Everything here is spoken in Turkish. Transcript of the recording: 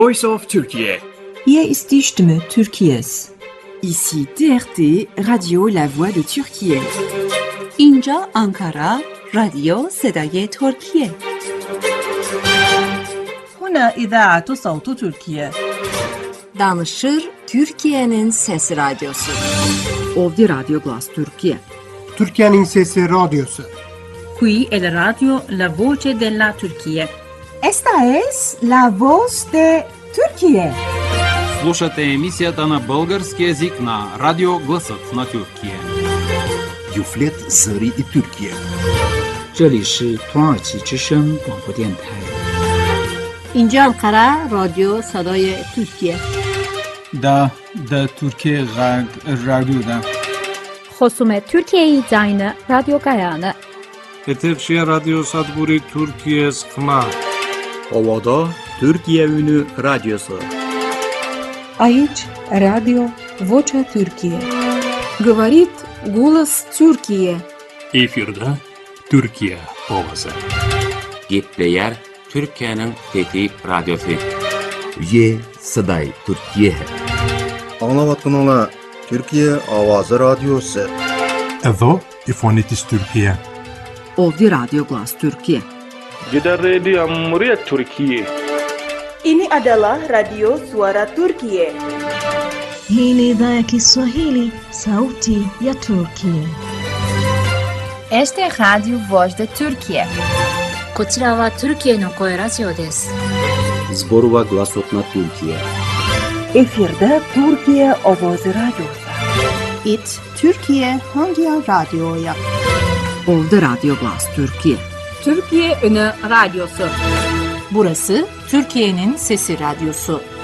Voice of Turkey. Hier ist die Stimme Türkiye's. Ici TRT, Radio La Voix de Türkiye. اینجا آنکارا، رادیو صدای ترکیه. هنا إذاعة صوت تركيا. Danışır Türkiye'nin Sesi Radyosu. Ovdje Radio Glas Türkiye. Türkiye'nin Sesi Radyosu. Qui è la radio La Voce della Turchia. Esta es La Voz de Türkiye. Слушате емисията на български език на Радио Гласът на Türkiye. Юфлет Зари и Türkiye. 这里是土耳其之声广播电台。 اینجا انقره رادیو صدای ترکیه. دا Türkiye Radyo'da. خصوم Türkiye Zayını Radyo Gayanı. Etekşehir Radyo Sadburi Türkiye Sıkma. Ovada Türkiye Ünü Radyosu. Aici Radio Vocea Türkiye. Говорит голос Türkiye. Efirde Türkiye ovası. Gitleyer Türkiye'nin Fethi Radyosu. Ye Saday Türkiye. Anlavatkanala Türkiye Avazı Radyosu. Edo İfonitis Türkiye. Ovdje Radio Glas Türkiye. Gida Radio Cumhuriyet Türkiye. Ini adalah Radio Suara Turkiye. Hii ni idhaa ya Kiswahili, Sauti ya Turkiye. Este Radio Voz de Turkiye. こちらはトルキエの声ラジオです。 Zborova Glasot na Türkiye. Efirde Türkiye Ovoz Radyosu. It Türkiye Hangi Radyo'ya? Ovdje Radio Glas Türkiye. Türkiye Ünü Radyosu. Burası Türkiye'nin Sesi Radyosu.